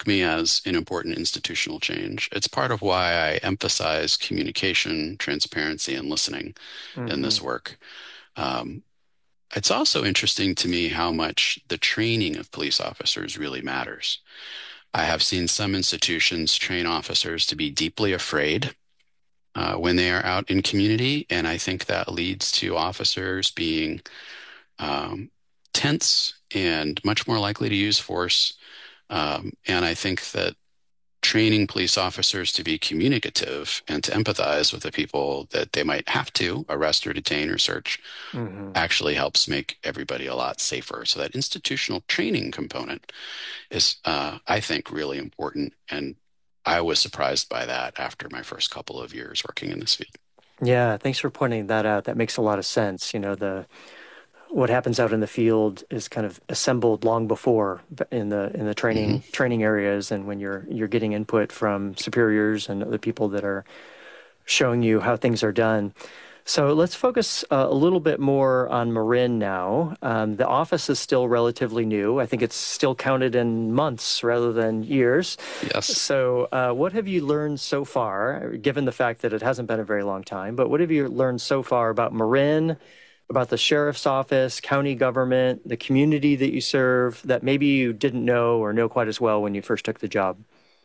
struck me as an important institutional change. It's part of why I emphasize communication, transparency, and listening in Hmm. this work. Um, it's also interesting to me how much the training of police officers really matters. I have seen some institutions train officers to be deeply afraid when they are out in community, and I think that leads to officers being um, tense and much more likely to use force. And I think that training police officers to be communicative and to empathize with the people that they might have to arrest or detain or search Hmm. actually helps make everybody a lot safer. So that institutional training component is, I think, really important. And I was surprised by that after my first couple of years working in this field. Yeah, thanks for pointing that out. That makes a lot of sense. The what happens out in the field is kind of assembled long before in the Hmm. training areas, and when you're getting input from superiors and other people that are showing you how things are done. So let's focus a little bit more on Marin now. The office is still relatively new. I think it's still counted in months rather than years. Yes. So, what have you learned so far, given the fact that it hasn't been a very long time? But what have you learned so far about Marin, about the sheriff's office, county government, the community that you serve, that maybe you didn't know or know quite as well when you first took the job?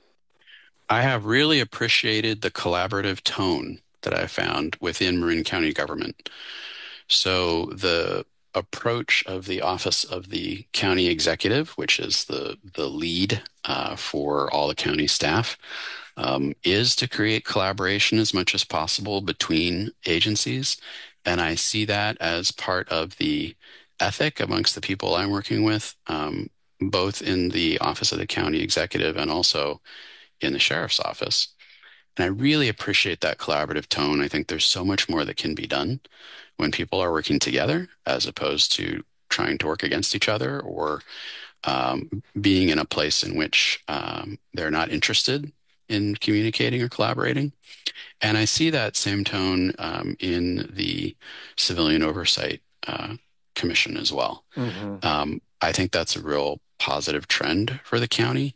I have really appreciated the collaborative tone that I found within Marin County government. So the approach of the Office of the County Executive, which is the lead for all the county staff, is to create collaboration as much as possible between agencies. And I see that as part of the ethic amongst the people I'm working with, both in the Office of the County Executive and also in the sheriff's office. And I really appreciate that collaborative tone. I think there's so much more that can be done when people are working together as opposed to trying to work against each other or being in a place in which they're not interested in communicating or collaborating. And I see that same tone in the Civilian Oversight Commission as well. Hmm. I think that's a real positive trend for the county.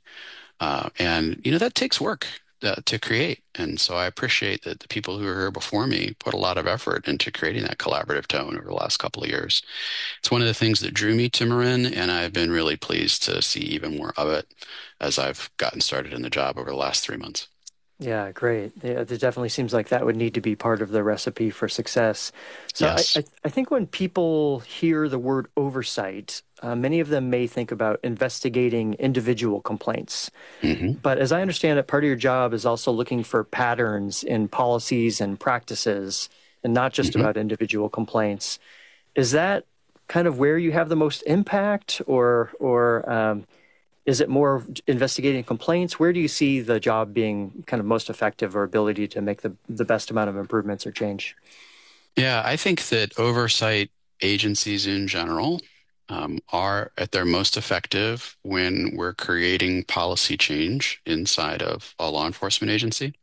And that takes work to create. And so I appreciate that the people who are here before me put a lot of effort into creating that collaborative tone over the last couple of years. It's one of the things that drew me to Marin, and I've been really pleased to see even more of it as I've gotten started in the job over the last 3 months. Yeah, great. Yeah, it definitely seems like that would need to be part of the recipe for success. So Yes. I think when people hear the word oversight, many of them may think about investigating individual complaints. Hmm. But as I understand it, part of your job is also looking for patterns in policies and practices, and not just Hmm. about individual complaints. Is that kind of where you have the most impact, or is it more investigating complaints? Where do you see the job being kind of most effective or ability to make the best amount of improvements or change? Yeah, I think that oversight agencies in general are at their most effective when we're creating policy change inside of a law enforcement agency.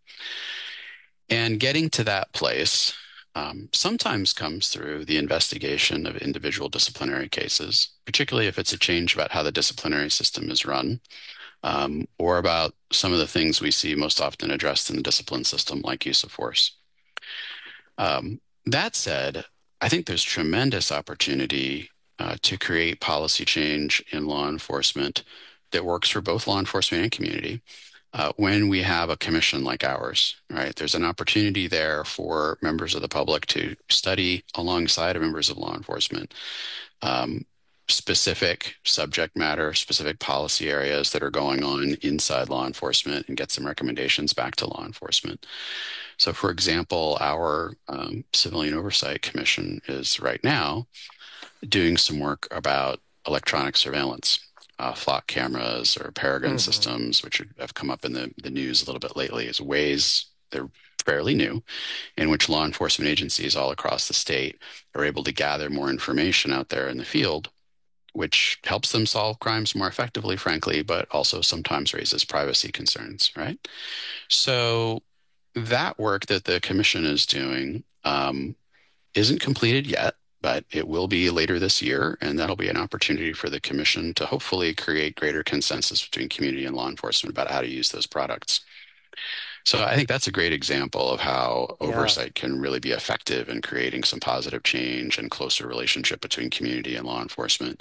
And getting to that place sometimes comes through the investigation of individual disciplinary cases, particularly if it's a change about how the disciplinary system is run, or about some of the things we see most often addressed in the discipline system, like use of force. That said, I think there's tremendous opportunity to create policy change in law enforcement that works for both law enforcement and community when we have a commission like ours, right? There's an opportunity there for members of the public to study alongside of members of law enforcement um, specific subject matter, specific policy areas that are going on inside law enforcement and get some recommendations back to law enforcement. So, for example, our Civilian Oversight Commission is right now doing some work about electronic surveillance, flock cameras or Paragon Hmm. systems, which have come up in the news a little bit lately as ways they're fairly new in which law enforcement agencies all across the state are able to gather more information out there in the field, which helps them solve crimes more effectively, frankly, but also sometimes raises privacy concerns, right? So that work that the commission is doing isn't completed yet. but it will be later this year, and that'll be an opportunity for the commission to hopefully create greater consensus between community and law enforcement about how to use those products. So I think that's a great example of how Yeah. oversight can really be effective in creating some positive change and closer relationship between community and law enforcement.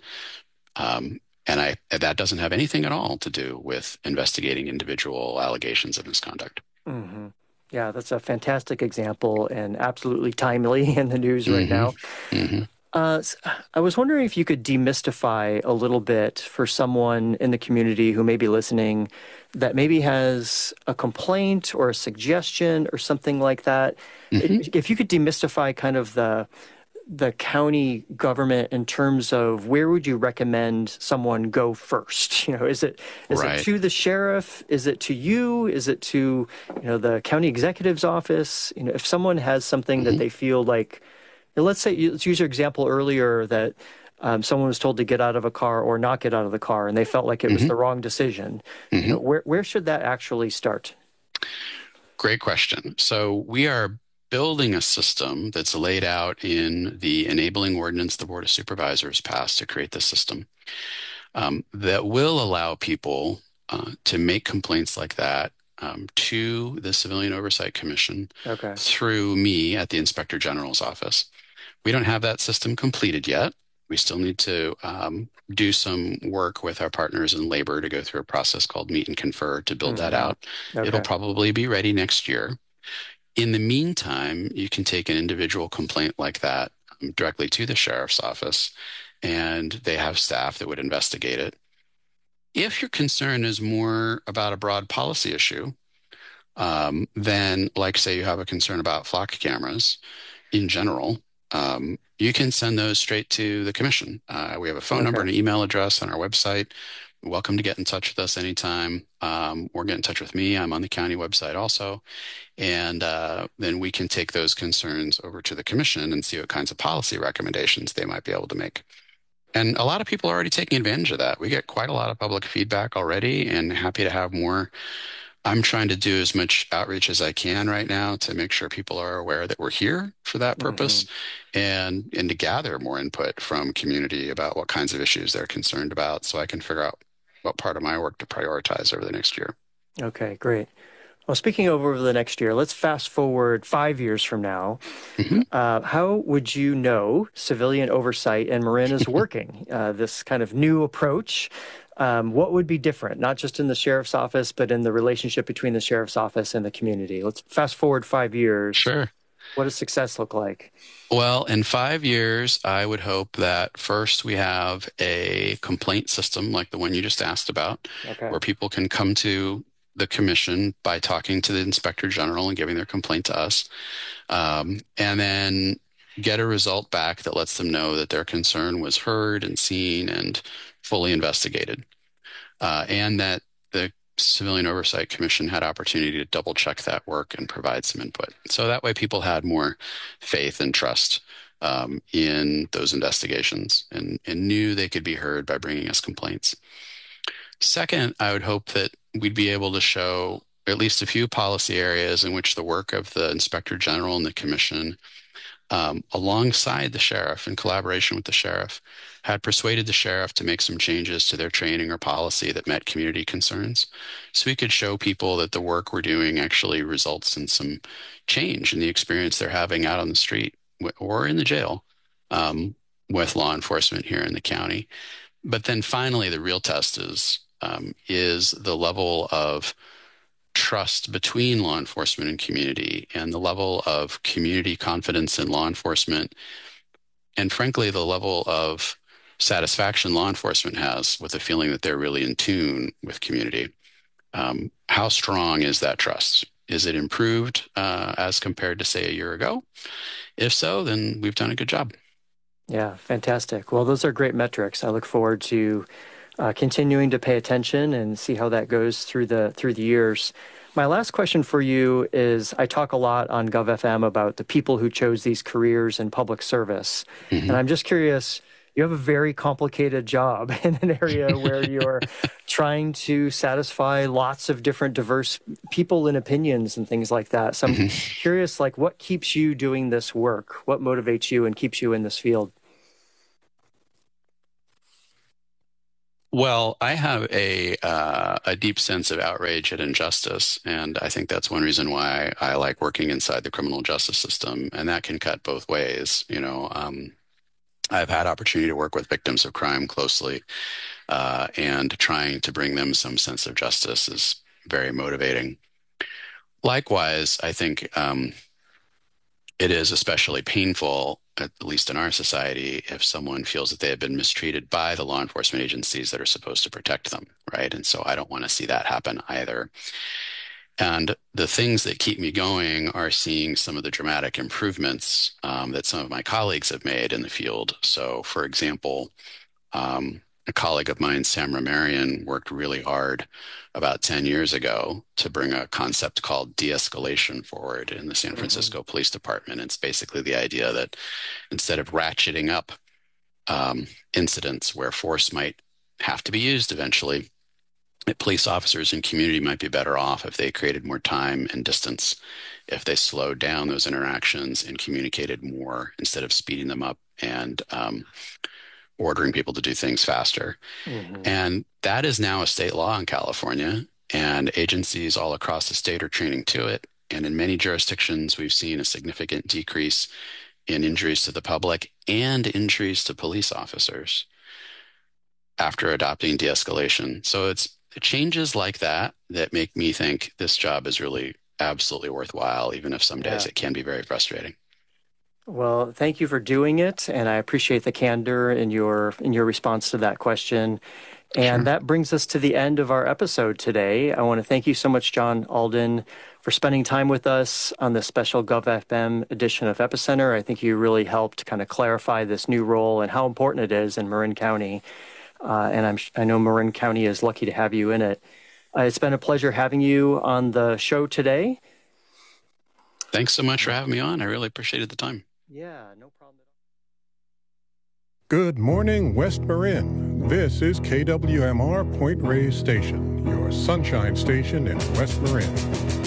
And that doesn't have anything at all to do with investigating individual allegations of misconduct. Hmm. Yeah, that's a fantastic example and absolutely timely in the news right Hmm. now. Hmm. I was wondering if you could demystify a little bit for someone in the community who may be listening that maybe has a complaint or a suggestion or something like that. Hmm. If you could demystify kind of the county government in terms of where would you recommend someone go first? Is it Right. to the sheriff? Is it to you? Is it to, the county executive's office? If someone has something that Hmm. they feel like, let's say, let's use your example earlier that someone was told to get out of a car or not get out of the car, and they felt like it was Hmm. the wrong decision. Hmm. Where should that actually start? Great question. So we are building a system that's laid out in the enabling ordinance the Board of Supervisors passed to create the system, that will allow people to make complaints like that to the Civilian Oversight Commission Okay. through me at the Inspector General's office. We don't have that system completed yet. We still need to do some work with our partners in labor to go through a process called Meet and Confer to build that Hmm. out. It'll Okay. probably be ready next year. In the meantime, you can take an individual complaint like that directly to the sheriff's office, and they have staff that would investigate it. If your concern is more about a broad policy issue, then, like, say, you have a concern about flock cameras in general, you can send those straight to the commission. We have a phone number Okay. and an email address on our website. You're welcome to get in touch with us anytime, or get in touch with me. I'm on the county website also. And then we can take those concerns over to the commission and see what kinds of policy recommendations they might be able to make. And a lot of people are already taking advantage of that. We get quite a lot of public feedback already and happy to have more. I'm trying to do as much outreach as I can right now to make sure people are aware that we're here for that purpose Hmm. and to gather more input from community about what kinds of issues they're concerned about so I can figure out what part of my work to prioritize over the next year. Okay, great. Well, speaking of over the next year, let's fast forward 5 years from now. Hmm. How would you know civilian oversight in Marin is working? This kind of new approach, what would be different, not just in the sheriff's office, but in the relationship between the sheriff's office and the community? Let's fast forward 5 years. Sure. What does success look like? Well, in 5 years, I would hope that first we have a complaint system like the one you just asked about, Okay. where people can come to the commission by talking to the inspector general and giving their complaint to us, and then get a result back that lets them know that their concern was heard and seen and fully investigated, and that the Civilian Oversight Commission had opportunity to double check that work and provide some input. So that way people had more faith and trust in those investigations and knew they could be heard by bringing us complaints. Second, I would hope that we'd be able to show at least a few policy areas in which the work of the Inspector General and the Commission, alongside the sheriff in collaboration with the sheriff, had persuaded the sheriff to make some changes to their training or policy that met community concerns. So we could show people that the work we're doing actually results in some change in the experience they're having out on the street or in the jail, um, with law enforcement here in the county. But then finally, the real test is the level of trust between law enforcement and community and the level of community confidence in law enforcement and frankly the level of satisfaction law enforcement has with the feeling that they're really in tune with community. How strong is that trust? Is it improved as compared to say a year ago? If so, then we've done a good job. Yeah, fantastic. Well, those are great metrics. I look forward to continuing to pay attention and see how that goes through the years. My last question for you is I talk a lot on GovFM about the people who chose these careers in public service. And Hmm. I'm just curious, you have a very complicated job in an area where you're trying to satisfy lots of different diverse people and opinions and things like that. So I'm Mhm. curious, like, what keeps you doing this work? What motivates you and keeps you in this field? Well, I have a deep sense of outrage at injustice, and I think that's one reason why I like working inside the criminal justice system, and that can cut both ways. I've had opportunity to work with victims of crime closely, and trying to bring them some sense of justice is very motivating. Likewise, I think it is especially painful, at least in our society, if someone feels that they have been mistreated by the law enforcement agencies that are supposed to protect them, right? And so I don't want to see that happen either. And the things that keep me going are seeing some of the dramatic improvements that some of my colleagues have made in the field. So, for example, a colleague of mine, Sam Ramarian, worked really hard about 10 years ago to bring a concept called de-escalation forward in the San Hmm. Francisco Police Department. It's basically the idea that instead of ratcheting up incidents where force might have to be used eventually, that police officers and community might be better off if they created more time and distance, if they slowed down those interactions and communicated more instead of speeding them up and ordering people to do things faster. Hmm. And that is now a state law in California, and agencies all across the state are training to it. And in many jurisdictions, we've seen a significant decrease in injuries to the public and injuries to police officers after adopting de-escalation. So it's changes like that that make me think this job is really absolutely worthwhile, even if some days Yeah. it can be very frustrating. Well, thank you for doing it, and I appreciate the candor in your response to that question. And Sure. that brings us to the end of our episode today. I want to thank you so much, John Alden, for spending time with us on this special GovFM edition of Epicenter. I think you really helped kind of clarify this new role and how important it is in Marin County. I know Marin County is lucky to have you in it. It's been a pleasure having you on the show today. Thanks so much for having me on. I really appreciated the time. Yeah, no problem. Good morning, West Marin. This is KWMR Point Reyes Station, your sunshine station in West Marin.